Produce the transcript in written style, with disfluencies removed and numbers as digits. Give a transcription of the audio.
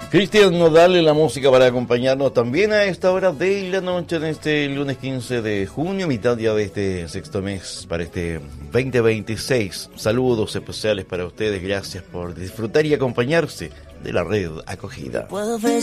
Cristian Nodal en la música para acompañarnos también a esta hora de la noche en este lunes 15 de junio, mitad ya de este sexto mes para este 2026. Saludos especiales para ustedes, gracias por disfrutar y acompañarse de la red acogida.